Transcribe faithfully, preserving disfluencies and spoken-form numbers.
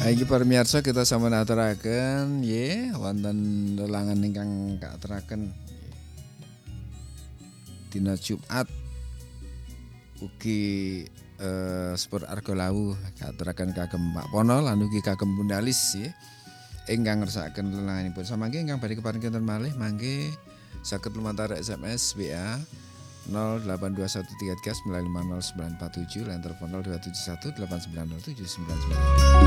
Iki pamirsa kita sampun aturaken nggih wonten lelangan ingkang kaaturaken dina Jumat ugi eh, sepur Arga Lawu kaaturaken kagem Pak Pono lan ugi kagem Bunda Lis nggih ingkang ngersakaken lelanganipun. Samangke ingkang badhe keparing kinten malih mangke saged lumantar S M S W A nol delapan dua satu tiga tiga sembilan lima nol sembilan empat tujuh lan telepon nol dua tujuh satu delapan sembilan nol tujuh sembilan sembilan.